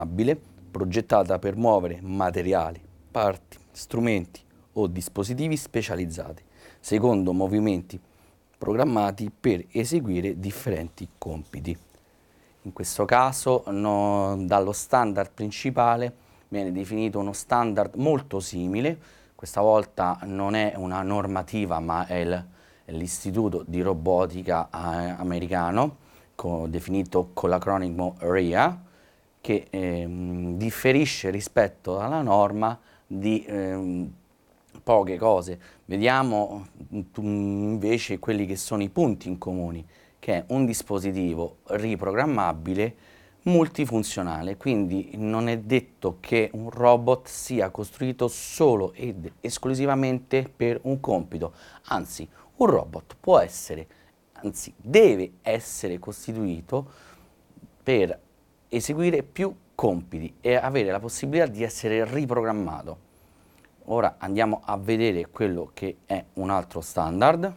progettata per muovere materiali, parti, strumenti o dispositivi specializzati, secondo movimenti programmati per eseguire differenti compiti. In questo caso dallo standard principale viene definito uno standard molto simile, questa volta non è una normativa ma è l'Istituto di Robotica americano, definito con l'acronimo RIA, che differisce rispetto alla norma di poche cose. Vediamo invece quelli che sono i punti in comune, che è un dispositivo riprogrammabile multifunzionale, quindi non è detto che un robot sia costruito solo ed esclusivamente per un compito, anzi un robot può essere, anzi deve essere costituito per eseguire più compiti e avere la possibilità di essere riprogrammato. Ora andiamo a vedere quello che è un altro standard.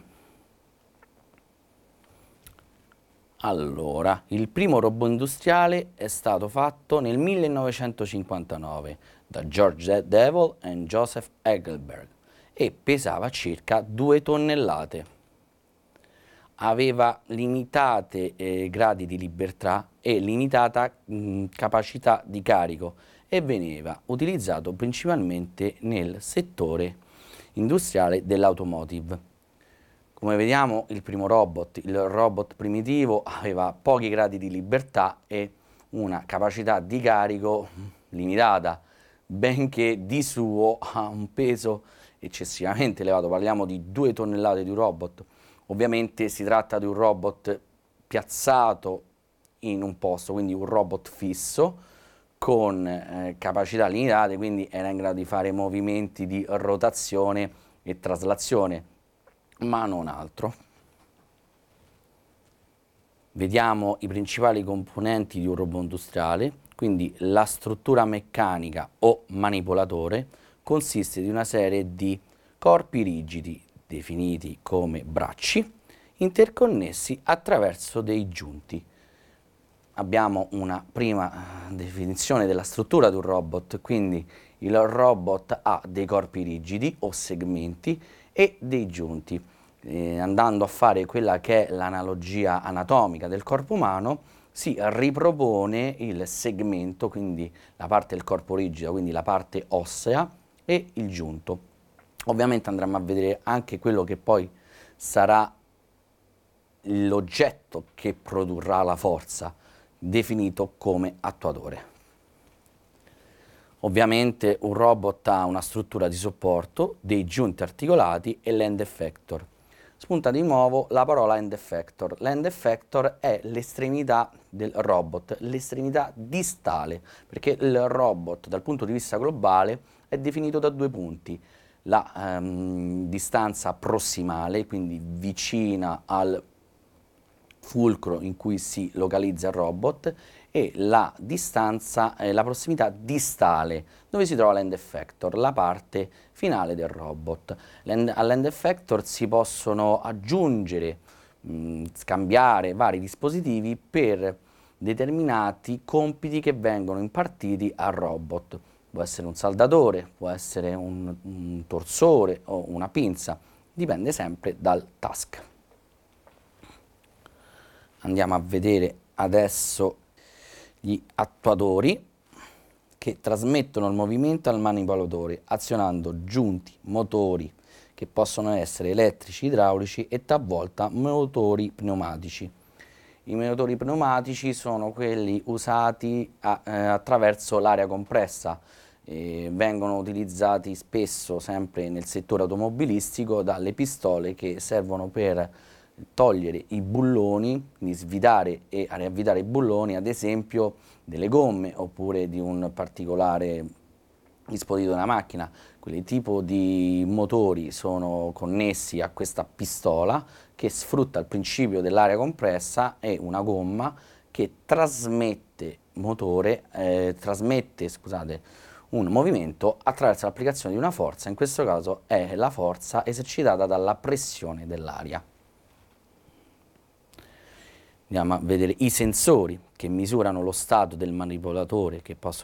Allora, il primo robot industriale è stato fatto nel 1959 da George Devil e Joseph Engelberg e pesava circa 2 tonnellate. Aveva limitate gradi di libertà e limitata capacità di carico e veniva utilizzato principalmente nel settore industriale dell'automotive. Come vediamo il robot primitivo aveva pochi gradi di libertà e una capacità di carico limitata, benché di suo ha un peso eccessivamente elevato, parliamo di 2 tonnellate di un robot. Ovviamente si tratta di un robot piazzato in un posto, quindi un robot fisso con capacità limitate, quindi era in grado di fare movimenti di rotazione e traslazione, ma non altro. Vediamo i principali componenti di un robot industriale, quindi la struttura meccanica o manipolatore consiste di una serie di corpi rigidi, definiti come bracci, interconnessi attraverso dei giunti. Abbiamo una prima definizione della struttura di un robot, quindi il robot ha dei corpi rigidi o segmenti e dei giunti. Andando a fare quella che è l'analogia anatomica del corpo umano, si ripropone il segmento, quindi la parte del corpo rigido, quindi la parte ossea, e il giunto. Ovviamente andremo a vedere anche quello che poi sarà l'oggetto che produrrà la forza, definito come attuatore. Ovviamente un robot ha una struttura di supporto, dei giunti articolati e l'end effector. Spunta di nuovo la parola end effector. L'end effector è l'estremità del robot, l'estremità distale, perché il robot dal punto di vista globale è definito da 2 punti. La distanza prossimale, quindi vicina al fulcro in cui si localizza il robot, e la distanza, la prossimità distale, dove si trova l'end effector, la parte finale del robot. All'end effector si possono aggiungere, scambiare vari dispositivi per determinati compiti che vengono impartiti al robot. Può essere un saldatore, può essere un torsore o una pinza, dipende sempre dal task. Andiamo a vedere adesso gli attuatori che trasmettono il movimento al manipolatore azionando giunti, motori che possono essere elettrici, idraulici e talvolta motori pneumatici. I motori pneumatici sono quelli usati attraverso l'aria compressa, vengono utilizzati spesso sempre nel settore automobilistico dalle pistole che servono per togliere i bulloni, quindi svitare e riavvitare i bulloni, ad esempio delle gomme oppure di un particolare dispositivo della macchina. Quel tipo di motori sono connessi a questa pistola che sfrutta il principio dell'aria compressa e una gomma che trasmette un movimento attraverso l'applicazione di una forza, in questo caso è la forza esercitata dalla pressione dell'aria. Andiamo a vedere i sensori che misurano lo stato del manipolatore, che possono